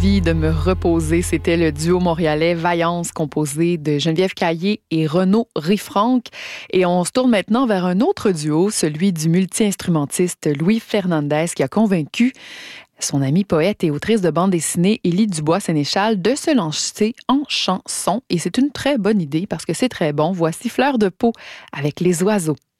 envie de me reposer. C'était le duo montréalais Vaillance, composé de Geneviève Caillé et Renaud Riffranc. Et on se tourne maintenant vers un autre duo, celui du multi-instrumentiste Louis Fernandez, qui a convaincu son amie poète et autrice de bande dessinée Élie Dubois-Sénéchal de se lancer en chanson. Et c'est une très bonne idée parce que c'est très bon. Voici Fleur de peau avec Les Oiseaux.